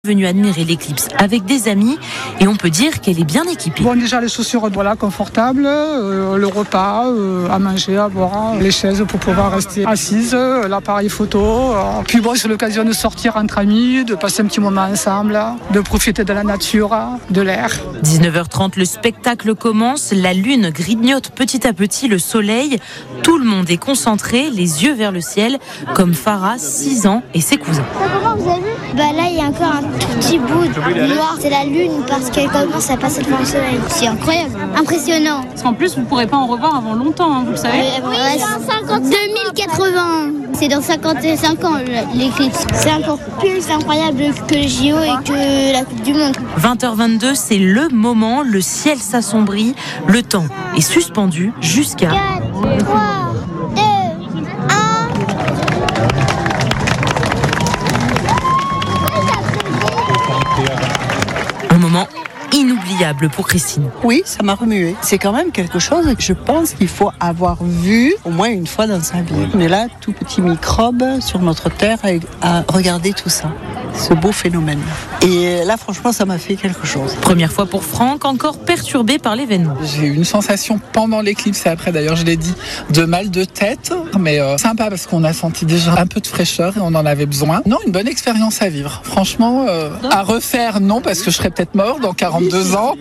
Venue admirer l'éclipse avec des amis et on peut dire qu'elle est bien équipée. Bon, déjà les chaussures confortables, le repas, à manger, à boire, les chaises pour pouvoir rester assise, l'appareil photo. Puis bon, c'est l'occasion de sortir entre amis, de passer un petit moment ensemble, de profiter de la nature, de l'air. 19h30, le spectacle commence, la lune grignote petit à petit le soleil. Tout le monde est concentré, les yeux vers le ciel, comme Farah, 6 ans, et ses cousins. Comment vous avez vu ? Là, il y a encore un tout petit bout de noir. C'est la lune parce qu'elle commence à passer devant le soleil. C'est incroyable, impressionnant. Parce qu'en plus, vous ne pourrez pas en revoir avant longtemps, vous le savez. Oui, c'est en 2080. C'est dans 55 ans l'éclipse. C'est encore plus incroyable que le JO et que la Coupe du Monde. 20h22, c'est le moment, le ciel s'assombrit, le temps est suspendu jusqu'à... 4, 3, 2, 1. Un moment inoubliable pour Christine. Oui, ça m'a remué. C'est quand même quelque chose que je pense qu'il faut avoir vu au moins une fois dans sa vie. On est là, tout petit microbe sur notre terre, à regarder tout ça. Ce beau phénomène. Et là, franchement, ça m'a fait quelque chose. Première fois pour Franck, encore perturbé par l'événement. J'ai eu une sensation pendant l'éclipse et après, d'ailleurs, je l'ai dit, de mal de tête. Mais sympa parce qu'on a senti déjà un peu de fraîcheur et on en avait besoin. Non, une bonne expérience à vivre. Franchement, à refaire, non, parce que je serais peut-être mort dans 42 ans.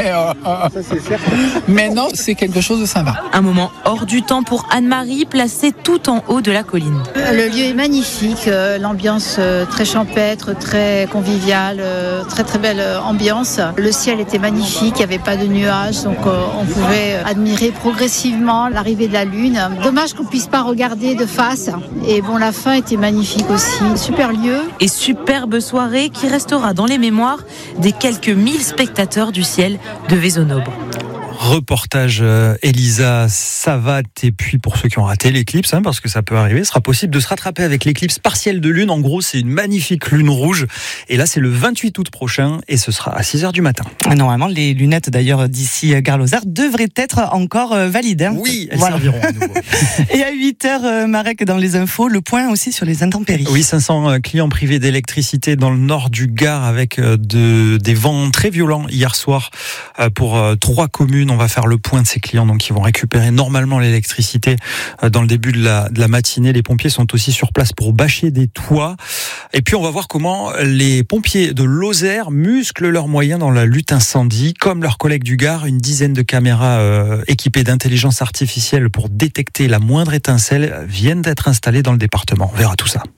Mais non, c'est quelque chose de sympa. Un moment hors du temps pour Anne-Marie, placée tout en haut de la colline. Le lieu est magnifique, l'ambiance très champêtre, très conviviale, très très belle ambiance. Le ciel était magnifique, il n'y avait pas de nuages, donc on pouvait admirer progressivement l'arrivée de la lune. Dommage qu'on ne puisse pas regarder de face. Et bon, la fin était magnifique aussi. Super lieu. Et superbe soirée qui restera dans les mémoires des quelques 1000 spectateurs du ciel de Vézonobres. Reportage Elisa Savat. Et puis pour ceux qui ont raté l'éclipse, parce que ça peut arriver, ce sera possible de se rattraper avec l'éclipse partielle de lune. En gros, c'est une magnifique lune rouge. Et là, c'est le 28 août prochain et ce sera à 6h du matin. Normalement, les lunettes d'ailleurs d'ici Gare Lozère devraient être encore valides. Oui, elles serviront à nouveau. Et à 8h, Marek, dans les infos, le point aussi sur les intempéries. Oui, 500 clients privés d'électricité dans le nord du Gard avec des vents très violents hier soir pour 3 communes. On va faire le point de ces clients donc qui vont récupérer normalement l'électricité dans le début de la matinée. Les pompiers sont aussi sur place pour bâcher des toits. Et puis on va voir comment les pompiers de Lozère musclent leurs moyens dans la lutte incendie. Comme leurs collègues du Gard, une dizaine de caméras équipées d'intelligence artificielle pour détecter la moindre étincelle viennent d'être installées dans le département. On verra tout ça.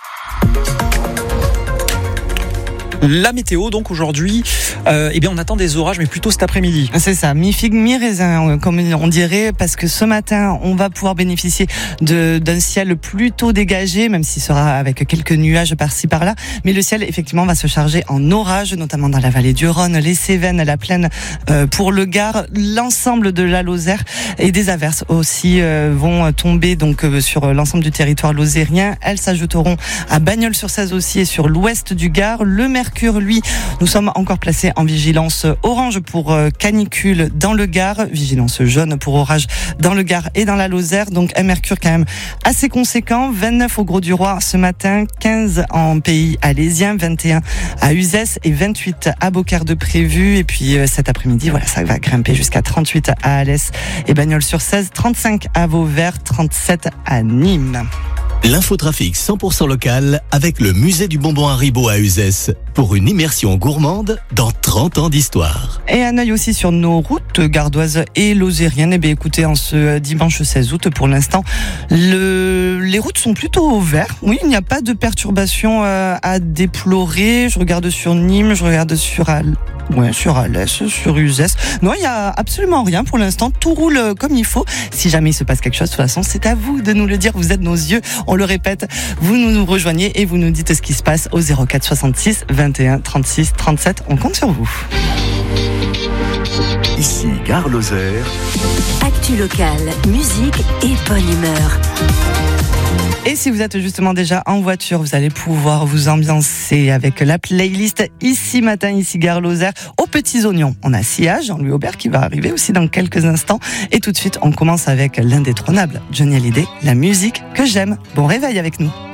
La météo, donc aujourd'hui, on attend des orages, mais plutôt cet après-midi. C'est ça, mi-figue, mi-raisin, comme on dirait, parce que ce matin, on va pouvoir bénéficier d'un ciel plutôt dégagé, même s'il sera avec quelques nuages par-ci par-là. Mais le ciel, effectivement, va se charger en orage, notamment dans la vallée du Rhône, les Cévennes, la Plaine pour le Gard, l'ensemble de la Lozère, et des averses aussi vont tomber donc sur l'ensemble du territoire lozérien. Elles s'ajouteront à Bagnols-sur-Cèze aussi et sur l'ouest du Gard. Le Mercure, lui, nous sommes encore placés en vigilance orange pour canicule dans le Gard, vigilance jaune pour orage dans le Gard et dans la Lozère. Donc un mercure quand même assez conséquent, 29 au Grau-du-Roi ce matin, 15 en pays alésien, 21 à Uzès et 28 à Beaucaire de prévu. Et puis cet après-midi, voilà, ça va grimper jusqu'à 38 à Alès et Bagnols-sur-Cèze, 35 à Vauvert, 37 à Nîmes. L'infotrafic 100% local avec le musée du bonbon Haribo à Uzès pour une immersion gourmande dans 30 ans d'histoire. Et un œil aussi sur nos routes gardoises et lozériennes. Eh bien, écoutez, en ce dimanche 16 août, pour l'instant, les routes sont plutôt au vert. Oui, il n'y a pas de perturbations à déplorer. Je regarde sur Nîmes, je regarde sur Alès, sur Uzès. Non, il n'y a absolument rien pour l'instant. Tout roule comme il faut. Si jamais il se passe quelque chose, de toute façon, c'est à vous de nous le dire. Vous êtes nos yeux. On le répète, vous nous rejoignez et vous nous dites ce qui se passe au 04 66 21 36 37. On compte sur vous. Ici, Gare Lozère. Actu locale, musique et bonne humeur. Et si vous êtes justement déjà en voiture, vous allez pouvoir vous ambiancer avec la playlist Ici Matin, Ici Gare Lozère aux petits oignons. On a Sia, Jean-Louis Aubert qui va arriver aussi dans quelques instants. Et tout de suite, on commence avec l'indétrônable Johnny Hallyday, la musique que j'aime. Bon réveil avec nous.